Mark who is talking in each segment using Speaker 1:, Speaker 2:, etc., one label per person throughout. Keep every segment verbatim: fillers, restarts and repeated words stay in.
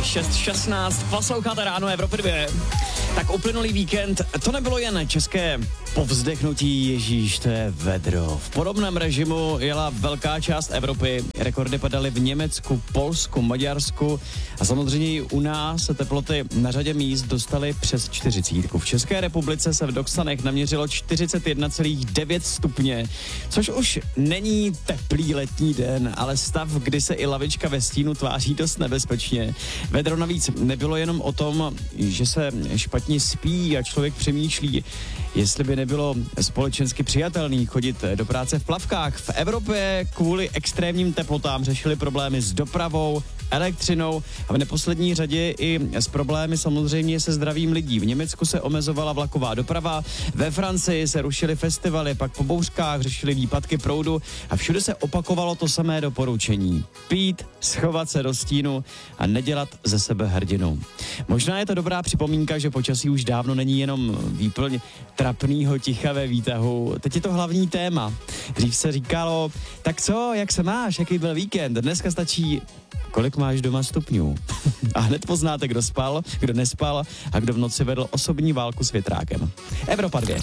Speaker 1: šest šestnáct, posloucháte Ráno Evropy dva. Tak uplynulý víkend, to nebylo jen české povzdechnutí, ježíš, to je vedro. V podobném režimu jela velká část Evropy, rekordy padaly v Německu, Polsku, Maďarsku a samozřejmě i u nás se teploty na řadě míst dostaly přes čtyřicítku. V České republice se v Doksanech naměřilo čtyřicet jedna celá devět stupně, což už není teplý letní den, ale stav, kdy se i lavička ve stínu tváří dost nebezpečně. Vedro navíc nebylo jenom o tom, že se špatně spí a člověk přemýšlí, jestli by nebylo společensky přijatelný chodit do práce v plavkách. V Evropě kvůli extrémním teplotám řešili problémy s dopravou, elektřinou a v neposlední řadě i s problémy samozřejmě se zdravím lidí. V Německu se omezovala vlaková doprava, ve Francii se rušily festivaly, pak po bouřkách řešili výpadky proudu a všude se opakovalo to samé doporučení. Pít, schovat se do stínu a nedělat ze sebe hrdinu. Možná je to dobrá připomínka, že počasí už dávno není jenom výplň trapnýho ticha ve výtahu. Teď je to hlavní téma. Dřív se říkalo, tak co, jak se máš, jaký byl víkend? Dneska stačí, kolik máš doma stupňů. A hned poznáte, kdo spal, kdo nespal a kdo v noci vedl osobní válku s větrákem. Evropa dva.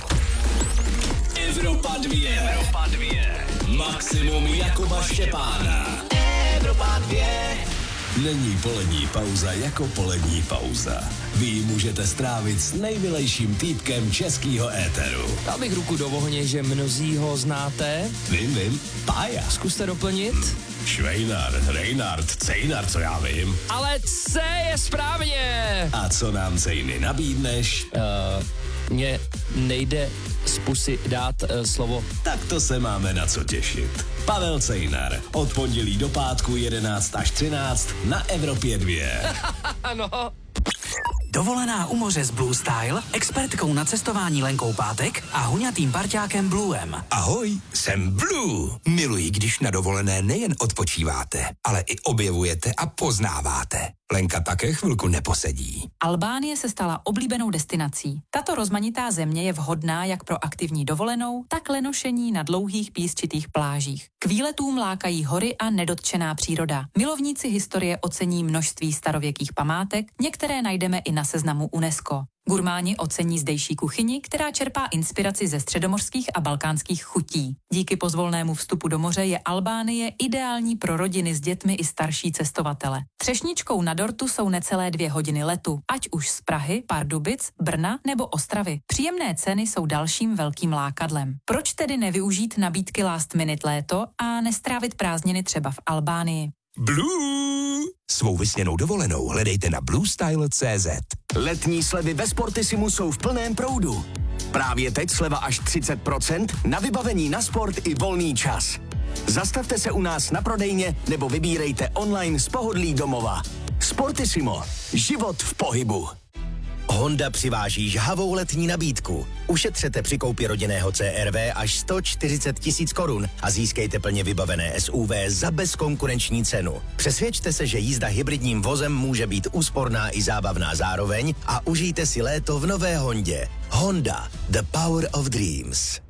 Speaker 2: Evropa dva. Evropa dva. Maximum Jakuba Štěpána. Evropa dva. Není polední pauza jako polední pauza. Vy ji můžete strávit s nejmilejším týpkem českýho éteru.
Speaker 3: Dal bych ruku do ohně, že mnozí ho znáte.
Speaker 2: Vím, vím, Pája.
Speaker 3: Zkuste doplnit.
Speaker 2: Švejnar, Reinhard, Cejnar, co já vím.
Speaker 3: Ale C je správně.
Speaker 2: A co nám, Cejny, nabídneš?
Speaker 3: Uh, mně nejde z pusy dát uh, slovo.
Speaker 2: Tak to se máme na co těšit. Pavel Cejnar, od pondělí do pátku jedenáct až třináct na Evropě dva.
Speaker 3: Ano.
Speaker 4: Dovolená u moře s Blue Style, expertkou na cestování Lenkou Pátek a huňatým parťákem Bluem.
Speaker 5: Ahoj, jsem Blue. Miluji, když na dovolené nejen odpočíváte, ale i objevujete a poznáváte. Lenka také chvilku neposedí.
Speaker 6: Albánie se stala oblíbenou destinací. Tato rozmanitá země je vhodná jak pro aktivní dovolenou, tak lenošení na dlouhých písčitých plážích. K výletům lákají hory a nedotčená příroda. Milovníci historie ocení množství starověkých památek, některé najdeme i na seznamu UNESCO. Gurmáni ocení zdejší kuchyni, která čerpá inspiraci ze středomořských a balkánských chutí. Díky pozvolnému vstupu do moře je Albánie ideální pro rodiny s dětmi i starší cestovatele. Třešničkou na dortu jsou necelé dvě hodiny letu, ať už z Prahy, Pardubic, Brna nebo Ostravy. Příjemné ceny jsou dalším velkým lákadlem. Proč tedy nevyužít nabídky last minute léto a nestrávit prázdniny třeba v Albánii?
Speaker 5: Blue! Svou vysněnou dovolenou hledejte na blue style tečka cé zet.
Speaker 7: Letní slevy ve Sportisimu jsou v plném proudu. Právě teď sleva až třicet procent na vybavení na sport i volný čas. Zastavte se u nás na prodejně nebo vybírejte online z pohodlí domova. Sportisimo. Život v pohybu.
Speaker 8: Honda přiváží žhavou letní nabídku. Ušetřete při koupi rodinného C R V až sto čtyřicet tisíc korun a získejte plně vybavené S U V za bezkonkurenční cenu. Přesvědčte se, že jízda hybridním vozem může být úsporná i zábavná zároveň a užijte si léto v nové Hondě. Honda, the power of dreams.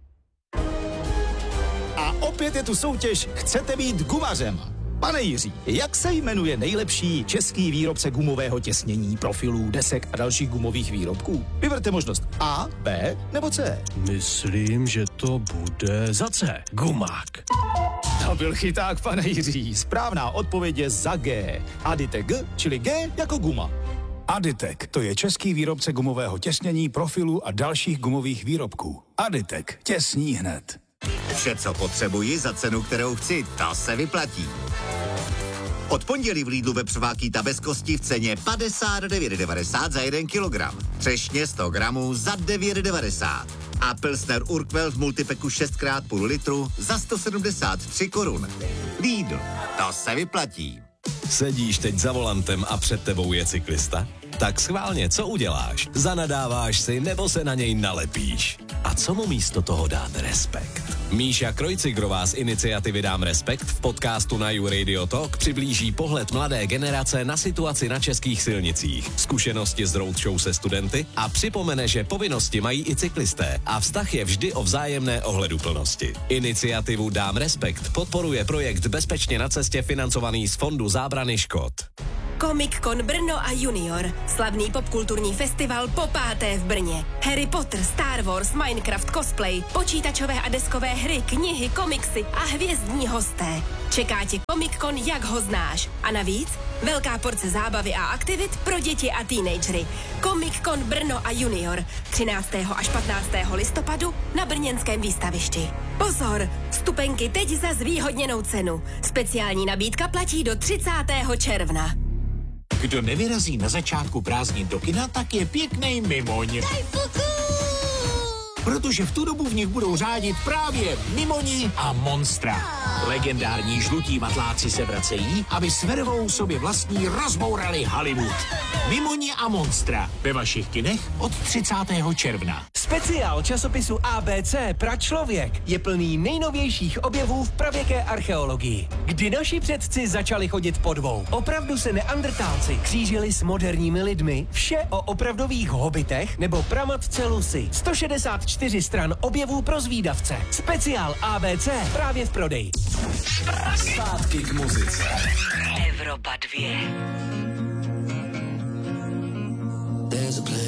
Speaker 9: A opět je tu soutěž Chcete být gumařem. Pane Jiří, jak se jmenuje nejlepší český výrobce gumového těsnění, profilů, desek a dalších gumových výrobků? Vyberte možnost A, B nebo C.
Speaker 10: Myslím, že to bude za C. Gumák.
Speaker 9: To byl chyták, pane Jiří. Správná odpověď je za G. Aditek G, čili G jako guma.
Speaker 11: Aditek, to je český výrobce gumového těsnění, profilů a dalších gumových výrobků. Aditek, těsní hned.
Speaker 12: Vše, co potřebuji za cenu, kterou chci, to se vyplatí. Od pondělí v Lidlu vepřovákýta bez kosti v ceně padesát devět devadesát za jeden kilogram. Třešně sto gramů za devět devadesát. A Pilsner Urquell v multipeku šest krát půl litru za sto sedmdesát tři korun. Lidl, to se vyplatí.
Speaker 2: Sedíš teď za volantem a před tebou je cyklista? Tak schválně, co uděláš? Zanadáváš si nebo se na něj nalepíš? A co mu místo toho dát respekt? Míša Krojcigrová z iniciativy Dám respekt v podcastu na You Radio Talk přiblíží pohled mladé generace na situaci na českých silnicích, zkušenosti z roadshow se studenty a připomene, že povinnosti mají i cyklisté a vztah je vždy o vzájemné ohleduplnosti. Iniciativu Dám respekt podporuje projekt Bezpečně na cestě financovaný z Fondu zábrany škod.
Speaker 13: Comic Con Brno a Junior. Slavný popkulturní festival po páté v Brně. Harry Potter, Star Wars, Minecraft, cosplay, počítačové a deskové hry, knihy, komiksy a hvězdní hosté. Čeká tě Comic Con, jak ho znáš. A navíc velká porce zábavy a aktivit pro děti a teenagery. Comic Con Brno a Junior. třináctého až patnáctého listopadu na brněnském výstavišti. Pozor! Vstupenky teď za zvýhodněnou cenu. Speciální nabídka platí do třicátého června.
Speaker 14: Kdo nevyrazí na začátku prázdnin do kina, tak je pěknej mimoň. Protože v tu dobu v nich budou řádit právě Mimoni a Monstra. Legendární žlutí matláci se vracejí, aby s vervou sobě vlastní rozbourali Hollywood. Mimoni a Monstra ve vašich kinech od třicátého června.
Speaker 15: Speciál časopisu A B C Pračlověk je plný nejnovějších objevů v pravěké archeologii. Kdy naši předci začali chodit po dvou. Opravdu se neandrtálci křížili s moderními lidmi. Vše o opravdových hobitech nebo pramatce Lucy. sto šedesát čtyři stran objevů pro zvídavce. Speciál A B C právě v prodeji.
Speaker 2: Zpátky k muzice.
Speaker 16: Evropa dvě. There's a place